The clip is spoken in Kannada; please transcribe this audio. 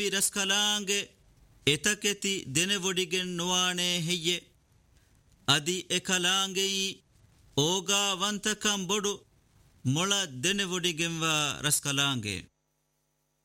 ದೇವಿ ರಸ್ಕಲಾಂಗೆ ಎತಕೆತಿ ದೆನೆವೊಡಿಗೆನ್ ನುವಾಣೆ ಹೆಯ್ಯೆ ಅದಿ ಎಕಲಾಂಗೆಯಿ ಓಗಾವಂತಕಂ ಬೊಡು ಮೊಳ ದೆನೆವೊಡಿಗೆಂವ ರಸ್ಕಲಾಂಗೆ